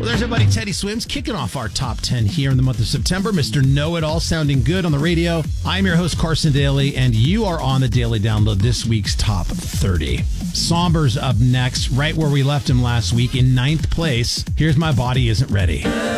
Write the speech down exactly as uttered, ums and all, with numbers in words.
there's our buddy Teddy Swims kicking off our top ten here in the month of September. Mister Know-It-All sounding good on the radio. I'm your host, Carson Daly, and you are on the Daily Download this week's top thirty. Somber's up next, right where we left him last week in ninth place. Here's My Body Isn't Ready.